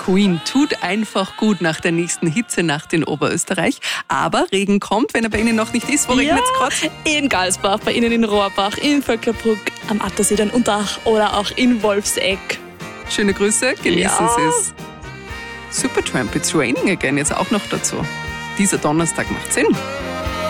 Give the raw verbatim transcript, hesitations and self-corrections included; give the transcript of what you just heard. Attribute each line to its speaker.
Speaker 1: Queen tut einfach gut nach der nächsten Hitzenacht in Oberösterreich. Aber Regen kommt, wenn er bei Ihnen noch nicht ist. Wo
Speaker 2: Ja,
Speaker 1: regnet es gerade?
Speaker 2: in Galsbach, bei Ihnen in Rohrbach, in Vöcklerbruck, am Attersee, dann Unterach oder auch in Wolfsegg.
Speaker 1: Schöne Grüße, genießen
Speaker 2: Ja.
Speaker 1: Sie es. Supertramp, it's raining again, jetzt auch noch dazu. Dieser Donnerstag macht Sinn.